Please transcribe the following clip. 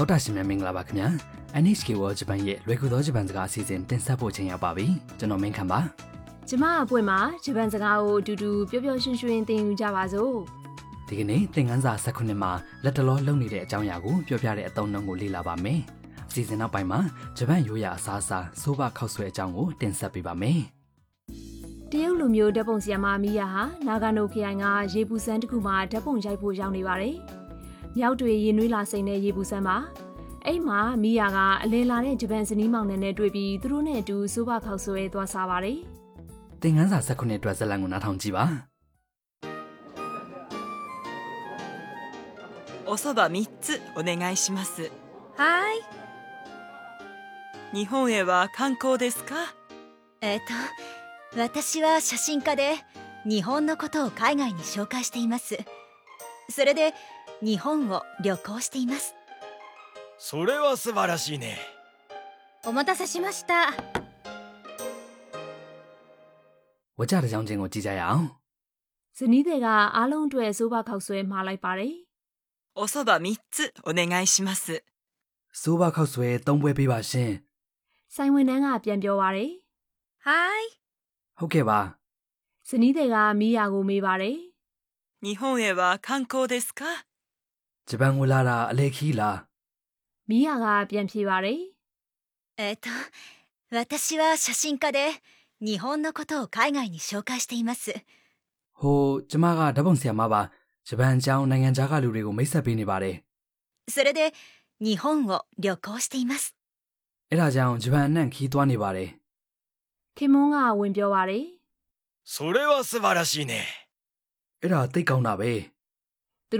တော်တာရှင်များမင်္ဂလာပါခင်ဗျာ NHK World Japan ရဲ့လွယ်ကူသောဂျပန်စကားအစီအစဉ်တင်ဆက်ဖို့ချိန်ရောက်ပါပြီကျွန်တော်မင်းခမ်းပါကျမအပွင့်မှာဂျပန်စကားကိုအတူတူပျော်ပျော်ရွှင်ရွှင်သင်ယူကြပါစို့ဒီကနေ့သင်ခန်းစာ19မှာလက်တလောလုပ်နေတဲ့အကြောင်းအရာကိုပြောပြတဲ့အသုံးအနှုန်းကိုလေ့လာပါမယ်အစီအစဉ်နောက်ပိုင်းမှာဂျပန်ရိုးရာအစားအစာဆိုဘာခောက်ဆွဲအကြောင်းကိုတင်ဆက်ပေးပါမယ်တရုတ်လူမျိုးဓာတ်ပုံဆရာမမီယာဟာနာဂါနိုခရိုင်ကရေပူစမ်းတစ်ခုမှာဓာတ်ပုံရိုက်ဖို့ရောက်နေပါတယ်မြောက်တွေရင်နွေးလာစိမ့်တဲ့ရေပူစမ်းမှာအဲ့မှာမီယာကအလဲလာတဲ့ဂျပန်ဇနီးမောင်နှံနဲ့တွေ့ပြီးသူတို့နဲ့အတူဆိုဘာခောက်ဆွဲသွားစားပါတယ်သင်ခန်းစာ19အတွက်ဇာတ်လမ်းကိုနားထောင်ကြည့်ပါおそば3つお願いしますはい日本へは観光ですか私は写真家で日本のことを海外に紹介していますそれで日本を旅行していますそれは素晴らしいねお待たせしましたဝကြတဲ့ကြောင်းချင်းကိုကြည့်ကြရအောင်ဇနီးတွေကအားလုံးအတွက်ဆိုဘာခောက်ဆွဲမှာလိုက်ပါတယ်おそば3つお願いしますဆိုဘာခောက်ဆွဲ3ပွဲပေးပါရှင်ဆိုင်ဝင်နှန်းကပြန်ပြောပါတယ်はいဟုတ်ကဲ့ပါဇနီးတွေကမီယာကိုမေးပါတယ်日本へは観光ですかဂျပန်ကိုလာတာအလေခီးလားမီယာကပြန်ဖြေပါတယ်私は写真家で日本のことを海外に紹介していますဟိုကျမကဓာတ်ပုံဆရာမပါဂျပန်အကြောင်းနိုင်ငံခြားကလူတွေကိုမိတ်ဆက်ပေးနေပါတယ်それで日本を旅行していますအဲ့ဒါကြောင့်ဂျပန်အနှံ့ခီးသွားနေပါတယ်ခင်မွန်းကဝင်ပြောပါတယ်それは素晴らしいねအဲ့ဒါသိကောင်းတာပဲ